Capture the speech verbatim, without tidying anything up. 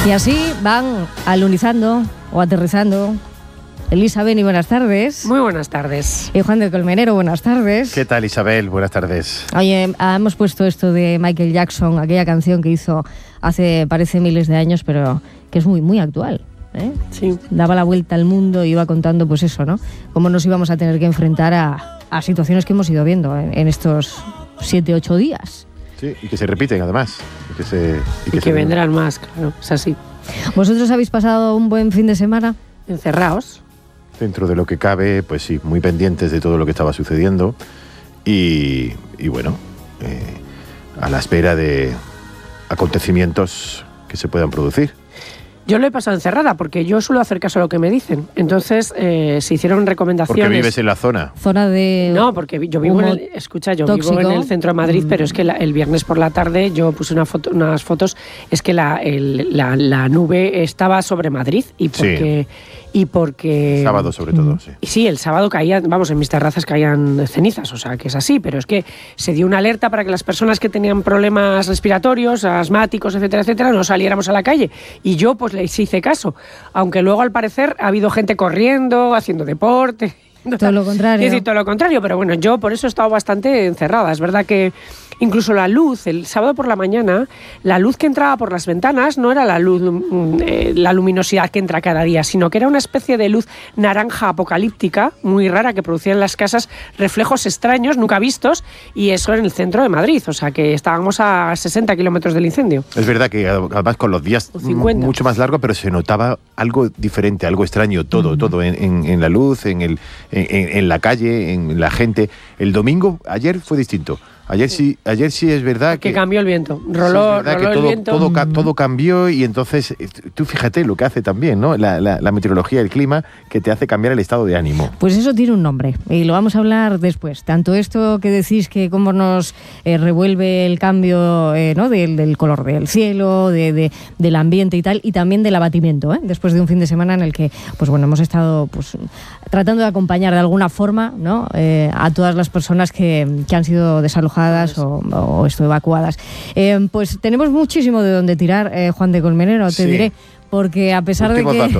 Y así van alunizando o aterrizando. Elisa Beni, buenas tardes. Muy buenas tardes. Y Juan de Colmenero, buenas tardes. ¿Qué tal, Isabel? Buenas tardes. Oye, hemos puesto esto de Michael Jackson, aquella canción que hizo hace, parece, miles de años, pero que es muy, muy actual, ¿eh? Sí. Daba la vuelta al mundo y iba contando, pues eso, ¿no? Cómo nos íbamos a tener que enfrentar a, a situaciones que hemos ido viendo en, en estos siete, ocho días. Sí, y que se repiten, además. Y que, se, y que, y que se... vendrán más, claro, es así. ¿Vosotros habéis pasado un buen fin de semana? Encerrados. Dentro de lo que cabe, pues sí, muy pendientes de todo lo que estaba sucediendo. Y, y bueno, eh, a la espera de acontecimientos que se puedan producir. Yo lo he pasado encerrada porque yo suelo hacer caso a lo que me dicen. Entonces, eh, se hicieron recomendaciones. Porque vives en la zona. Zona de... No, porque yo vivo en el, escucha, yo tóxico. vivo en el centro de Madrid, mm. pero es que la, el viernes por la tarde yo puse una foto, unas fotos, es que la, el, la, la nube estaba sobre Madrid y porque... Sí. Y porque... Sábado sobre todo, sí. Y sí, el sábado caían, vamos, en mis terrazas caían cenizas, o sea, que es así, pero es que se dio una alerta para que las personas que tenían problemas respiratorios, asmáticos, etcétera, etcétera, no saliéramos a la calle. Y yo, pues, les hice caso. Aunque luego, al parecer, ha habido gente corriendo, haciendo deporte... Todo lo contrario. Es decir, todo lo contrario, pero bueno, yo por eso he estado bastante encerrada. Es verdad que incluso la luz, el sábado por la mañana, la luz que entraba por las ventanas no era la luz, eh, la luminosidad que entra cada día, sino que era una especie de luz naranja apocalíptica, muy rara, que producía en las casas reflejos extraños, nunca vistos, y eso en el centro de Madrid, o sea que estábamos a sesenta kilómetros del incendio. Es verdad que además con los días mucho más largos, pero se notaba algo diferente, algo extraño, todo, mm. todo, en, en, en la luz, en el... En, en la calle, en la gente. El domingo, ayer fue distinto. Ayer sí, ayer sí es verdad que... Que cambió el viento. Roló, sí, es roló que el todo, viento. Todo, todo cambió y entonces, tú fíjate lo que hace también, ¿no? La, la, la meteorología, el clima, que te hace cambiar el estado de ánimo. Pues eso tiene un nombre y lo vamos a hablar después. Tanto esto que decís que cómo nos eh, revuelve el cambio eh, ¿no? del, del color del cielo, de, de, del ambiente y tal, y también del abatimiento, ¿eh? Después de un fin de semana en el que, pues bueno, hemos estado pues tratando de acompañar de alguna forma, ¿no? eh, a todas las personas que, que han sido desalojadas O, o esto, evacuadas. Eh, pues tenemos muchísimo de dónde tirar, eh, Juan de Colmenero, te sí. diré, porque a pesar Últimos de que... datos.